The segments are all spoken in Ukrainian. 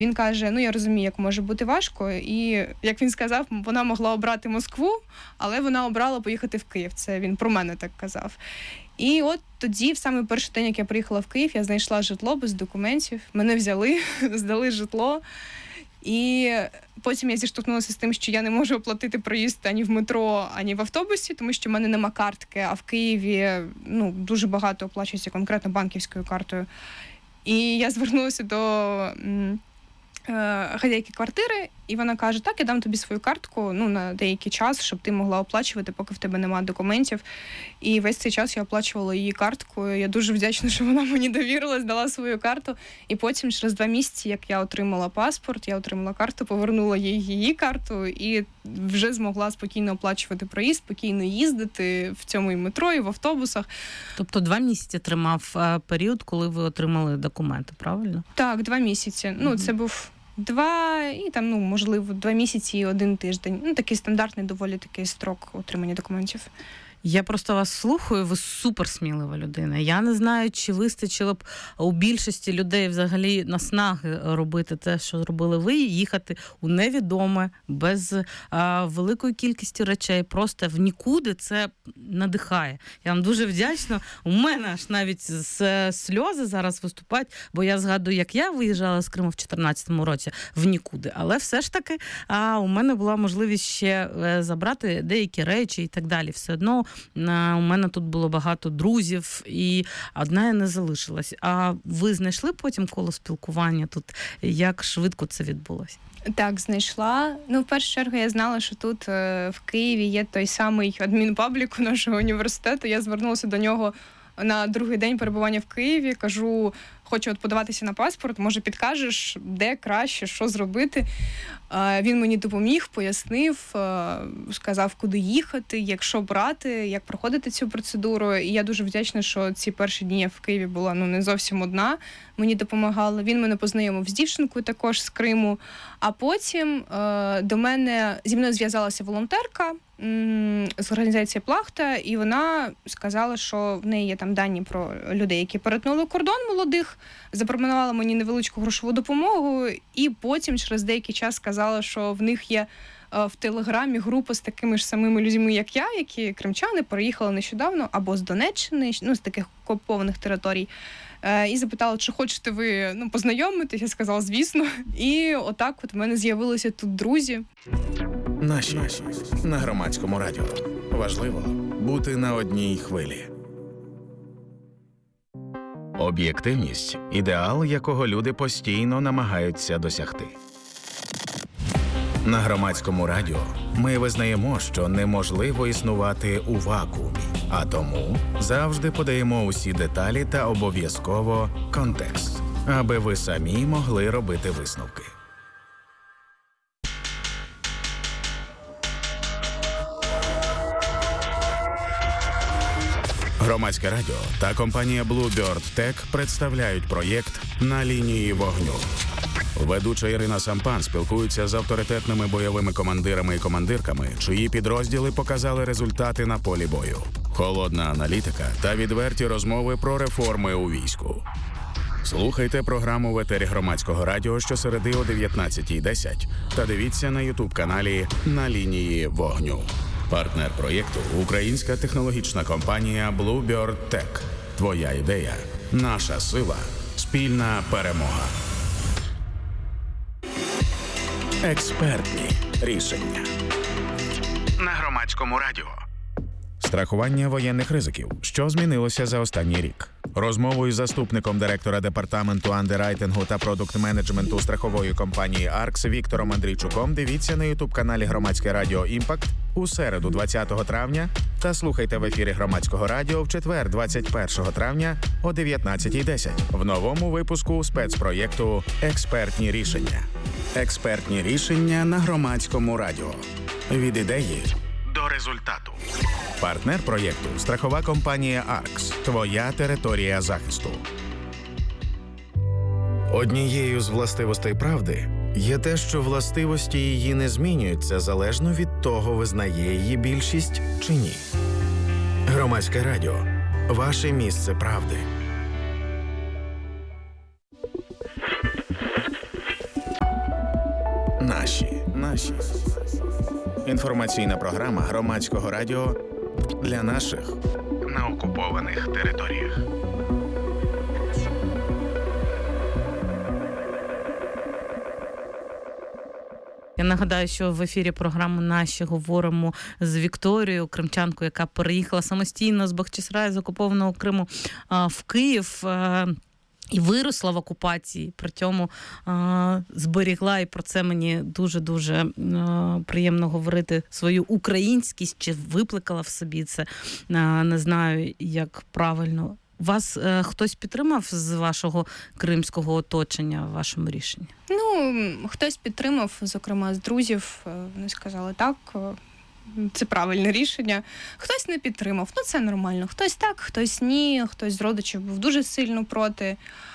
Він каже, я розумію, як може бути важко. І, як він сказав, вона могла обрати Москву, але вона обрала поїхати в Київ. Це він про мене так казав. І от тоді, в саме перший день, як я приїхала в Київ, я знайшла житло без документів. Мене взяли, здали житло. І потім я зіштовхнулася з тим, що я не можу оплатити проїзд ані в метро, ані в автобусі, тому що в мене нема картки, а в Києві дуже багато оплачується конкретно банківською картою. І я звернулася до хазяйки квартири, і вона каже, так, я дам тобі свою картку на деякий час, щоб ти могла оплачувати, поки в тебе немає документів. І весь цей час я оплачувала її карткою. Я дуже вдячна, що вона мені довірилась, дала свою карту. І потім, через 2 місяці, як я отримала паспорт, я отримала карту, повернула їй її карту і вже змогла спокійно оплачувати проїзд, спокійно їздити в цьому і метро, і в автобусах. Тобто 2 місяці тримав період, коли ви отримали документи, правильно? Так, 2 місяці. Це був 2 і там, можливо, 2 місяці і 1 тиждень. Такий стандартний доволі такий строк отримання документів. Я просто вас слухаю, ви суперсмілива людина. Я не знаю, чи вистачило б у більшості людей взагалі наснаги робити те, що зробили ви, їхати у невідоме, без великої кількості речей, просто в нікуди. Це надихає. Я вам дуже вдячна. У мене аж навіть сльози зараз виступають, бо я згадую, як я виїжджала з Криму в 2014 році в нікуди. Але все ж таки у мене була можливість ще забрати деякі речі і так далі. Все одно у мене тут було багато друзів, і одна я не залишилась. А ви знайшли потім коло спілкування тут? Як швидко це відбулося? Так, знайшла. В першу чергу я знала, що тут в Києві є той самий адмінпаблік нашого університету. Я звернулася до нього на другий день перебування в Києві. Кажу, хочу подаватися на паспорт, може підкажеш, де краще, що зробити. Він мені допоміг, пояснив, сказав, куди їхати, як що брати, як проходити цю процедуру. І я дуже вдячна, що ці перші дні я в Києві була не зовсім одна. Мені допомагала. Він мене познайомив з дівчинкою також з Криму. А потім зі мною зв'язалася волонтерка з організації «Плахта», і вона сказала, що в неї є там дані про людей, які перетнули кордон, молодих, запропонувала мені невеличку грошову допомогу, і потім через деякий час сказала, що в них є в Телеграмі група з такими ж самими людьми, як я, які кримчани, переїхали нещодавно або з Донеччини, з таких окупованих територій, і запитала, чи хочете ви познайомитись. Я сказала, звісно. І отак от в мене з'явилися тут друзі. Наші на Громадському радіо. Важливо бути на одній хвилі. Об'єктивність – ідеал, якого люди постійно намагаються досягти. На Громадському радіо ми визнаємо, що неможливо існувати у вакуумі, а тому завжди подаємо усі деталі та обов'язково контекст, аби ви самі могли робити висновки. Громадське радіо та компанія Bluebird Tech представляють проєкт «На лінії вогню». Ведуча Ірина Сампан спілкується з авторитетними бойовими командирами і командирками, чиї підрозділи показали результати на полі бою. Холодна аналітика та відверті розмови про реформи у війську. Слухайте програму в етері Громадського радіо щосереди о 19:10 та дивіться на YouTube-каналі «На лінії вогню». Партнер проєкту – українська технологічна компанія Bluebird Tech. Твоя ідея – наша сила, спільна перемога. Експертні рішення. На Громадському радіо. Страхування воєнних ризиків. Що змінилося за останній рік? Розмову із заступником директора департаменту андеррайтингу та продукт-менеджменту страхової компанії «Аркс» Віктором Андрійчуком дивіться на YouTube-каналі Громадське радіо «Імпакт» у середу 20 травня та слухайте в ефірі Громадського радіо в четвер 21 травня о 19:10 в новому випуску спецпроєкту «Експертні рішення». Експертні рішення на Громадському радіо. Від ідеї до результату. Партнер проєкту – страхова компанія «Аркс». Твоя територія захисту. Однією з властивостей правди є те, що властивості її не змінюються залежно від того, визнає її більшість чи ні. Громадське радіо. Ваше місце правди. Наші. Інформаційна програма Громадського радіо для наших на окупованих територіях. Я нагадаю, що в ефірі програми «Наші» говоримо з Вікторією, кримчанкою, яка переїхала самостійно з Бахчисараю, з окупованого Криму, в Київ. І виросла в окупації, при цьому зберігла, і про це мені дуже-дуже приємно говорити, свою українськість, чи викликала в собі це, не знаю, як правильно. Вас хтось підтримав з вашого кримського оточення в вашому рішенні? Хтось підтримав, зокрема, з друзів, вони сказали так, це правильне рішення. Хтось не підтримав, це нормально. Хтось так, хтось ні, хтось з родичів був дуже сильно проти.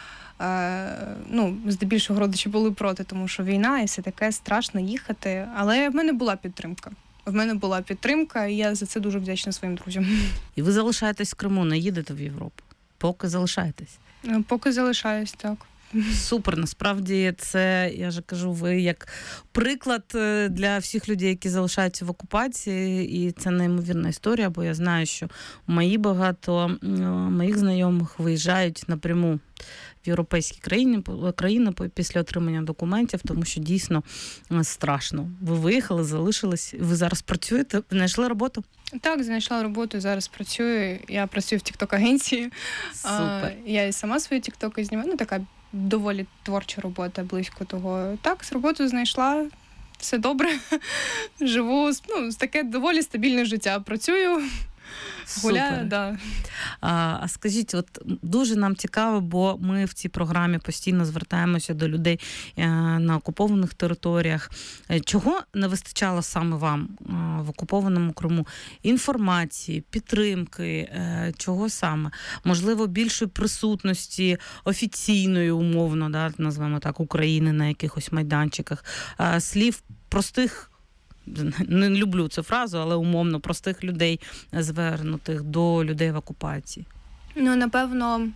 Здебільшого родичі були проти, тому що війна і все таке, страшно їхати. Але в мене була підтримка. І я за це дуже вдячна своїм друзям. І ви залишаєтесь в Криму, не їдете в Європу? Поки залишаєтесь? Поки залишаюсь, так. Супер, насправді це, я ж кажу, ви як приклад для всіх людей, які залишаються в окупації, і це неймовірна історія, бо я знаю, що багато моїх знайомих виїжджають напряму в європейські країни після отримання документів, тому що дійсно страшно. Ви виїхали, залишились, ви зараз працюєте, знайшли роботу? Так, знайшла роботу, зараз працюю. Я працюю в TikTok-агенції. Супер. Я і сама свої TikTok знімаю, така доволі творча робота, близько того. Так, з роботу знайшла, все добре, живу, таке доволі стабільне життя. Працюю, гуляю, да. А скажіть, дуже нам цікаво, бо ми в цій програмі постійно звертаємося до людей на окупованих територіях. Чого не вистачало саме вам в окупованому Криму? Інформації, підтримки, чого саме? Можливо, більшої присутності офіційної, умовно, назвемо так, України на якихось майданчиках, слів простих, не люблю цю фразу, але умовно простих людей, звернутих до людей в окупації? Напевно,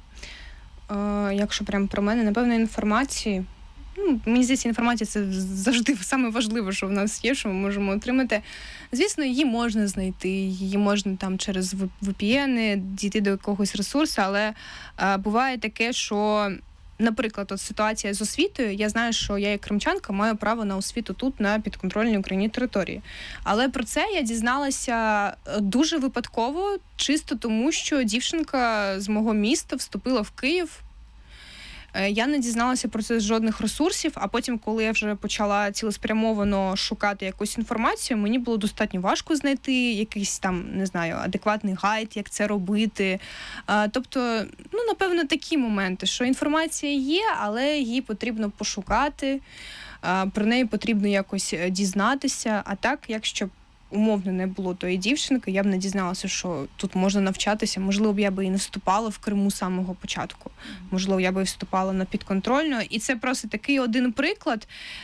якщо прямо про мене, напевно, інформації. Мені здається, інформація – це завжди саме важливе, що в нас є, що ми можемо отримати. Звісно, її можна знайти, її можна там через VPN дійти до якогось ресурсу, але буває таке, що, наприклад, ситуація з освітою, я знаю, що я як кримчанка маю право на освіту тут, на підконтрольній Україні території. Але про це я дізналася дуже випадково, чисто тому, що дівчинка з мого міста вступила в Київ. Я не дізналася про це з жодних ресурсів, а потім, коли я вже почала цілеспрямовано шукати якусь інформацію, мені було достатньо важко знайти якийсь там, не знаю, адекватний гайд, як це робити. Тобто, напевно, такі моменти, що інформація є, але її потрібно пошукати, про неї потрібно якось дізнатися. А так, якщо умовно не було тої дівчинки, я б не дізналася, що тут можна навчатися. Можливо, б я би і не вступала в Криму з самого початку. Можливо, я би і вступала на підконтрольну. І це просто такий один приклад.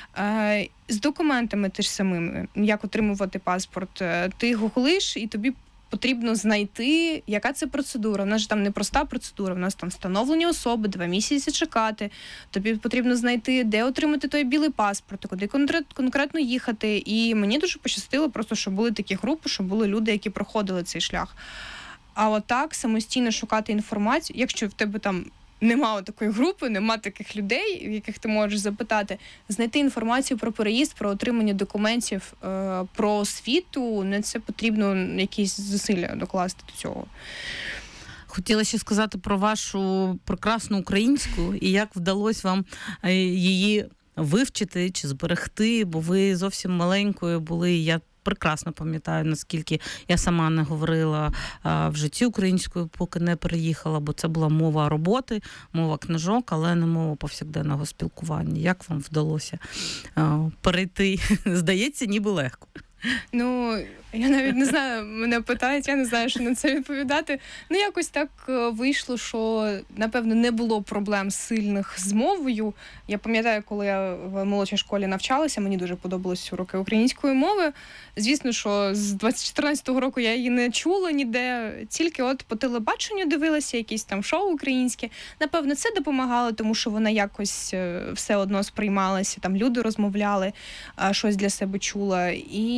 З документами теж самими, як отримувати паспорт. Ти гуглиш, і тобі потрібно знайти, яка це процедура. У нас ж там не проста процедура, у нас там встановлення особи, 2 місяці чекати. Тобі потрібно знайти, де отримати той білий паспорт, куди конкретно їхати. І мені дуже пощастило просто, що були такі групи, що були люди, які проходили цей шлях. А отак самостійно шукати інформацію, якщо в тебе там нема такої групи, нема таких людей, яких ти можеш запитати, знайти інформацію про переїзд, про отримання документів, про освіту, не це потрібно якісь зусилля докласти до цього. Хотіла ще сказати про вашу прекрасну українську і як вдалося вам її вивчити чи зберегти, бо ви зовсім маленькою були, я прекрасно пам'ятаю, наскільки я сама не говорила в житті українською, поки не переїхала, бо це була мова роботи, мова книжок, але не мова повсякденного спілкування. Як вам вдалося перейти? Здається, ніби легко. Я навіть не знаю, мене питають, я не знаю, що на це відповідати. Ну, якось так вийшло, що, напевно, не було проблем сильних з мовою. Я пам'ятаю, коли я в молодшій школі навчалася, мені дуже подобались уроки української мови. Звісно, що з 2014 року я її не чула ніде, тільки от по телебаченню дивилася, якісь там шоу українське. Напевно, це допомагало, тому що вона якось все одно сприймалася, там люди розмовляли, щось для себе чула.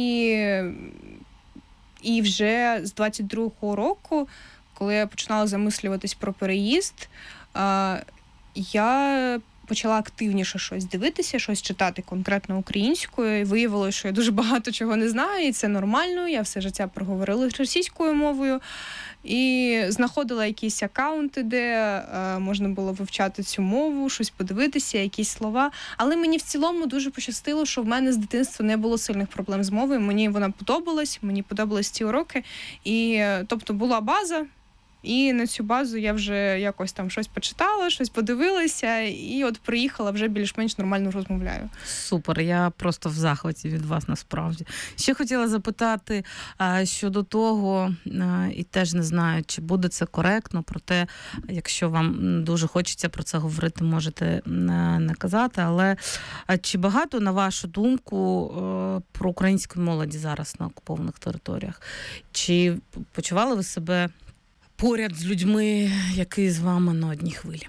І вже з 22-го року, коли я починала замислюватись про переїзд, я почала активніше щось дивитися, щось читати конкретно українською. І виявилося, що я дуже багато чого не знаю, і це нормально. Я все життя проговорила російською мовою. І знаходила якісь акаунти, де можна було вивчати цю мову, щось подивитися, якісь слова. Але мені в цілому дуже пощастило, що в мене з дитинства не було сильних проблем з мовою. Мені вона подобалась, мені подобались ці уроки. І, тобто, була база. І на цю базу я вже якось там щось почитала, щось подивилася, і от приїхала, вже більш-менш нормально розмовляю. Супер, я просто в захваті від вас насправді. Ще хотіла запитати щодо того, і теж не знаю, чи буде це коректно, проте, якщо вам дуже хочеться про це говорити, можете не казати, але чи багато, на вашу думку, про українську молоді зараз на окупованих територіях? Чи почували ви себе поряд з людьми, які з вами на одній хвилі?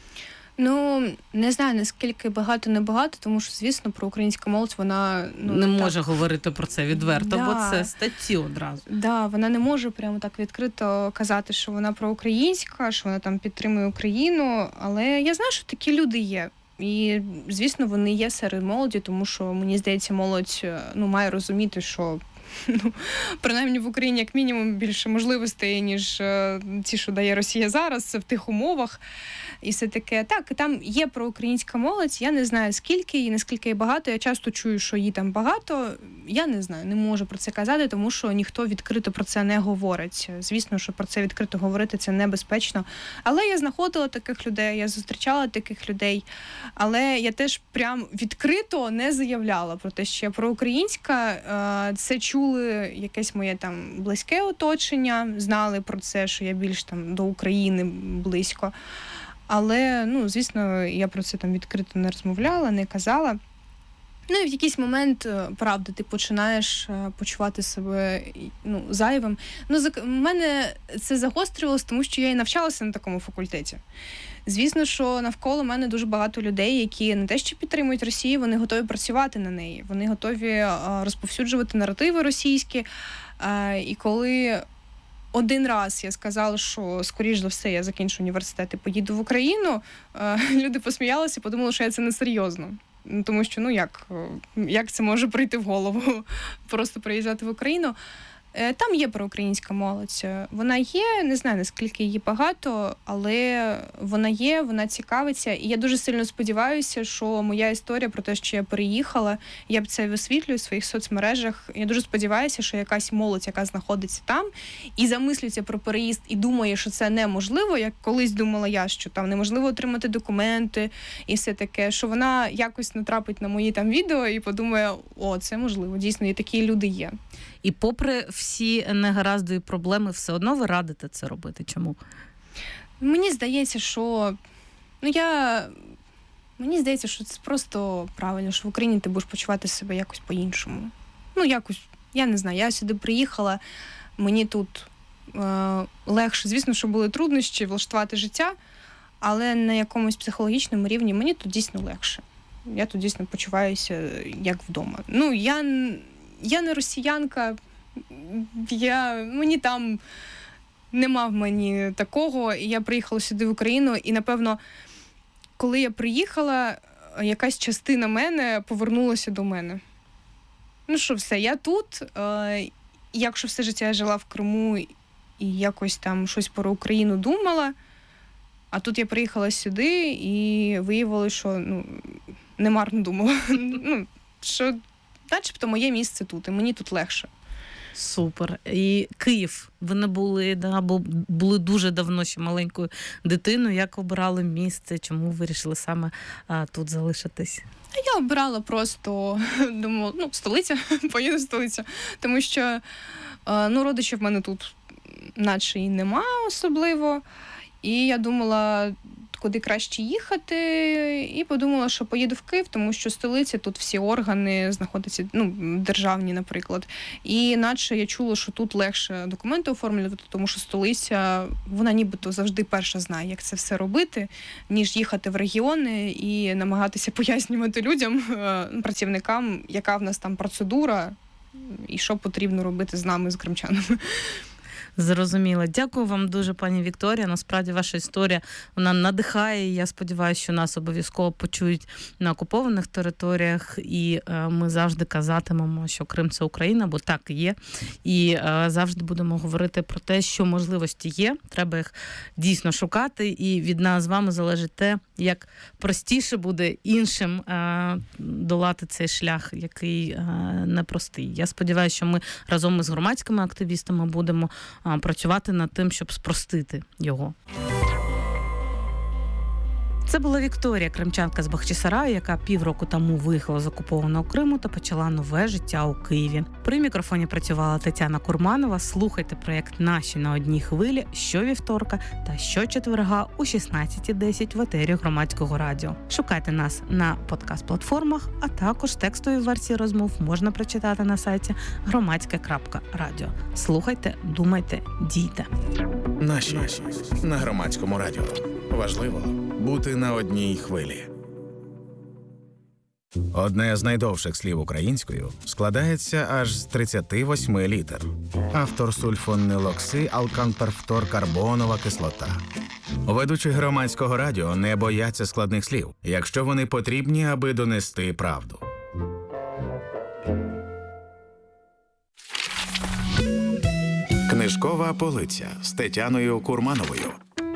Ну, не знаю, наскільки багато-небагато, тому що, звісно, про українську молодь вона... не може говорити про це відверто, да. бо це статті одразу. Да, вона не може прямо так відкрито казати, що вона проукраїнська, що вона там підтримує Україну, але я знаю, що такі люди є. І, звісно, вони є серед молоді, тому що, мені здається, молодь має розуміти, що принаймні в Україні як мінімум більше можливостей, ніж ті, що дає Росія зараз, в тих умовах. І все таке. Так, там є проукраїнська молодь, я не знаю, скільки її, наскільки її багато. Я часто чую, що її там багато. Я не знаю, не можу про це казати, тому що ніхто відкрито про це не говорить. Звісно, що про це відкрито говорити це небезпечно. Але я знаходила таких людей, я зустрічала таких людей. Але я теж прям відкрито не заявляла про те, що я проукраїнська. Це чули якесь моє там близьке оточення, знали про це, що я більш там до України близько. Але, звісно, я про це там відкрито не розмовляла, не казала. Ну і в якийсь момент, правда, ти починаєш почувати себе зайвим. В мене це загострювалося, тому що я і навчалася на такому факультеті. Звісно, що навколо мене дуже багато людей, які не те, що підтримують Росію, вони готові працювати на неї. Вони готові розповсюджувати наративи російські. І коли один раз я сказала, що, скоріш за все, я закінчу університет і поїду в Україну, люди посміялися і подумали, що я це несерйозно. Тому що, як це може прийти в голову, просто приїжджати в Україну. Там є проукраїнська молодь. Вона є, не знаю, наскільки її багато, але вона є, вона цікавиться. І я дуже сильно сподіваюся, що моя історія про те, що я переїхала, я б це висвітлюю в своїх соцмережах. Я дуже сподіваюся, що якась молодь, яка знаходиться там, і замислюється про переїзд, і думає, що це неможливо, як колись думала я, що там неможливо отримати документи і все таке, що вона якось натрапить на мої там відео і подумає, це можливо, дійсно, і такі люди є. І попри всі негаразди і проблеми, все одно ви радите це робити? Чому? Мені здається, що мені здається, що це просто правильно, що в Україні ти будеш почувати себе якось по-іншому. Якось, я не знаю, я сюди приїхала, мені тут легше. Звісно, що були труднощі влаштувати життя, але на якомусь психологічному рівні мені тут дійсно легше. Я тут дійсно почуваюся як вдома. Я не росіянка, мені там нема в мені такого, і я приїхала сюди в Україну, і, напевно, коли я приїхала, якась частина мене повернулася до мене. Все, я тут, якщо все життя я жила в Криму і якось там щось про Україну думала, а тут я приїхала сюди і виявилося, що немарно думала, що начебто моє місце тут, і мені тут легше. Супер. І Київ. Ви не були, бо були дуже давно ще маленькою дитиною. Як обирали місце? Чому вирішили саме тут залишитись? Я обирала просто, думала, столиця, поїду в столицю. Тому що, родичів в мене тут наче і нема особливо. І я думала, куди краще їхати, і подумала, що поїду в Київ, тому що столиця, тут всі органи знаходяться, державні, наприклад. І наче я чула, що тут легше документи оформлювати, тому що столиця, вона нібито завжди перша знає, як це все робити, ніж їхати в регіони і намагатися пояснювати людям, працівникам, яка в нас там процедура і що потрібно робити з нами, з кримчанами. Зрозуміло. Дякую вам дуже, пані Вікторія. Насправді, ваша історія, вона надихає. Я сподіваюся, що нас обов'язково почують на окупованих територіях. І ми завжди казатимемо, що Крим – це Україна, бо так і є. І завжди будемо говорити про те, що можливості є. Треба їх дійсно шукати. І від нас з вами залежить те, як простіше буде іншим долати цей шлях, який непростий. Я сподіваюся, що ми разом із громадськими активістами будемо працювати над тим, щоб спростити його. Це була Вікторія, кримчанка з Бахчисараю, яка півроку тому виїхала з окупованого Криму та почала нове життя у Києві. При мікрофоні працювала Тетяна Курманова. Слухайте проєкт «Наші на одній хвилі» щовівторка та щочетверга о 16:10 в етері Громадського радіо. Шукайте нас на подкаст-платформах, а також текстові версії розмов можна прочитати на сайті громадське.радіо. Слухайте, думайте, дійте. Наші на Громадському радіо. Важливо бути на одній хвилі. Одне з найдовших слів українською складається аж з 38 літер. Автор сульфонилоксиалканперфторкарбонова кислота. Ведучі Громадського радіо не бояться складних слів, якщо вони потрібні, аби донести правду. Книжкова полиця з Тетяною Курмановою.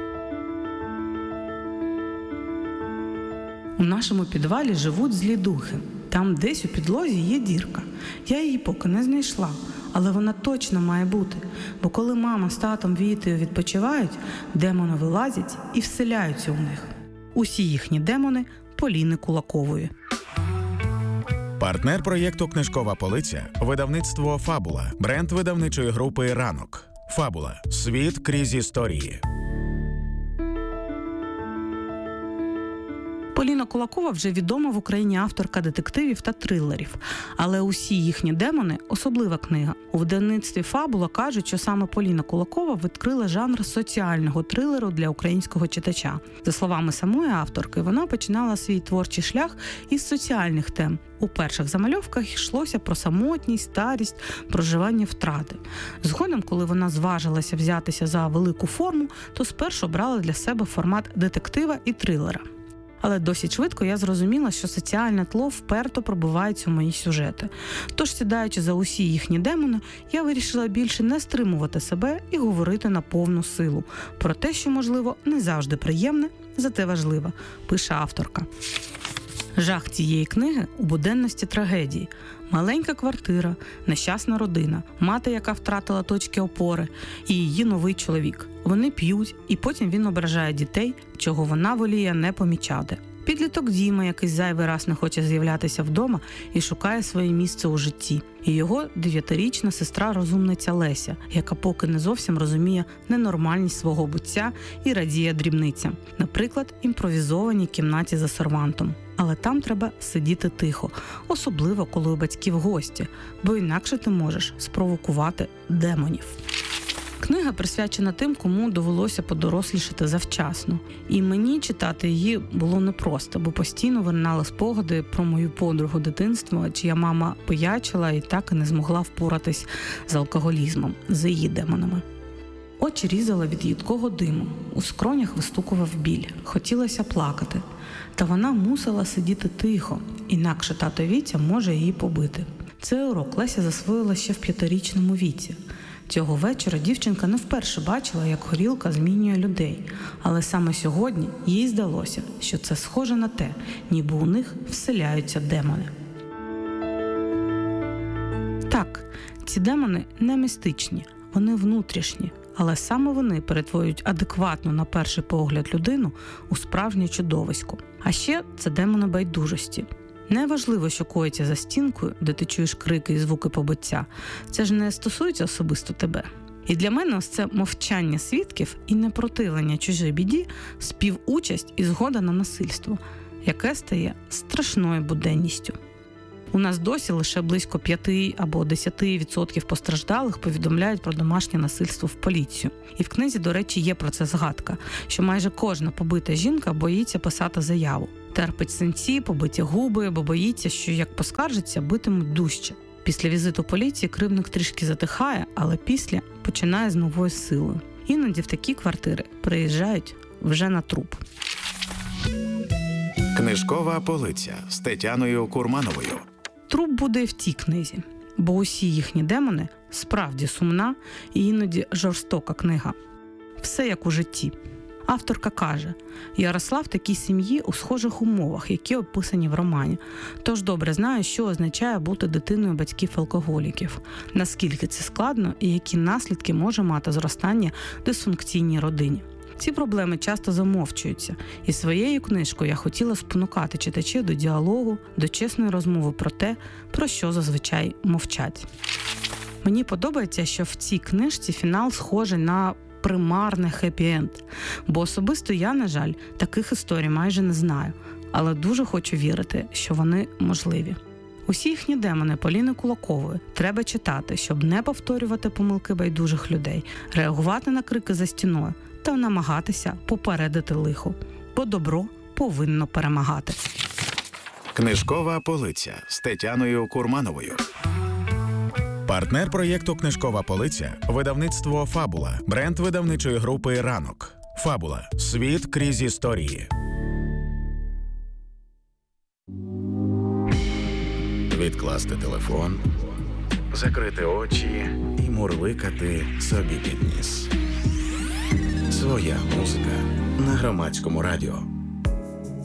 У нашому підвалі живуть злі духи. Там десь у підлозі є дірка. Я її поки не знайшла, але вона точно має бути. Бо коли мама з татом Вітею відпочивають, демони вилазять і вселяються у них. Усі їхні демони – Поліни Кулакової. Партнер проєкту «Книжкова полиця» – видавництво «Фабула», бренд видавничої групи «Ранок». «Фабула» – світ крізь історії. Поліна Кулакова вже відома в Україні авторка детективів та трилерів. Але усі їхні демони – особлива книга. У видавництві «Фабула» кажуть, що саме Поліна Кулакова відкрила жанр соціального трилеру для українського читача. За словами самої авторки, вона починала свій творчий шлях із соціальних тем. У перших замальовках йшлося про самотність, старість, проживання втрати. Згодом, коли вона зважилася взятися за велику форму, то спершу брала для себе формат детектива і трилера. Але досить швидко я зрозуміла, що соціальне тло вперто пробивається у мої сюжети. Тож, сідаючи за усі їхні демони, я вирішила більше не стримувати себе і говорити на повну силу. Про те, що, можливо, не завжди приємне, зате важливо, пише авторка. Жах цієї книги у буденності трагедії. Маленька квартира, нещасна родина, мати, яка втратила точки опори, і її новий чоловік. Вони п'ють, і потім він ображає дітей, чого вона воліє не помічати. Підліток Діма, який зайвий раз не хоче з'являтися вдома і шукає своє місце у житті. І його 9-річна сестра-розумниця Леся, яка поки не зовсім розуміє ненормальність свого буття і радіє дрібницям. Наприклад, імпровізованій кімнаті за сервантом. Але там треба сидіти тихо, особливо коли у батьків гості, бо інакше ти можеш спровокувати демонів. Книга присвячена тим, кому довелося подорослішати завчасно. І мені читати її було непросто, бо постійно виринали спогади про мою подругу дитинства, чия мама пиячила і так і не змогла впоратись з алкоголізмом, з її демонами. Очі різала від їдкого диму, у скронях вистукував біль, хотілося плакати. Та вона мусила сидіти тихо, інакше тато Вітя може її побити. Цей урок Леся засвоїла ще в 5-річному віці. Цього вечора дівчинка не вперше бачила, як горілка змінює людей. Але саме сьогодні їй здалося, що це схоже на те, ніби у них вселяються демони. Так, ці демони не містичні, вони внутрішні, але саме вони перетворюють адекватну на перший погляд людину у справжнє чудовисько. А ще це демони байдужості. Неважливо, що коїться за стінкою, де ти чуєш крики і звуки побиття. Це ж не стосується особисто тебе. І для мене ось це мовчання свідків і непротивлення чужій біді, співучасть і згода на насильство, яке стає страшною буденністю. У нас досі лише близько 5 або 10% постраждалих повідомляють про домашнє насильство в поліцію. І в книзі, до речі, є про це згадка, що майже кожна побита жінка боїться писати заяву. Терпить синці, побиті губи, бо боїться, що як поскаржиться, битимуть дужче. Після візиту поліції кривдник трішки затихає, але після починає з новою силою. Іноді в такі квартири приїжджають вже на труп. Книжкова полиця з Тетяною Курмановою. Труп буде і в цій книзі, бо усі їхні демони справді сумна і іноді жорстока книга. Все як у житті. Авторка каже, я росла в такій сім'ї у схожих умовах, які описані в романі. Тож добре знаю, що означає бути дитиною батьків-алкоголіків, наскільки це складно і які наслідки може мати зростання в дисфункційній родині. Ці проблеми часто замовчуються, і своєю книжкою я хотіла спонукати читачів до діалогу, до чесної розмови про те, про що зазвичай мовчать. Мені подобається, що в цій книжці фінал схожий на примарне хеппі-енд, бо особисто я, на жаль, таких історій майже не знаю, але дуже хочу вірити, що вони можливі. Усі їхні демони Поліни Кулакової треба читати, щоб не повторювати помилки байдужих людей, реагувати на крики за стіною та намагатися попередити лихо, бо добро повинно перемагати. Книжкова полиця з Тетяною Курмановою. Партнер проєкту «Книжкова полиця» – видавництво «Фабула», бренд видавничої групи «Ранок». «Фабула» – світ крізь історії. Відкласти телефон, закрити очі і мурликати собі під ніс. Своя музика на Громадському радіо.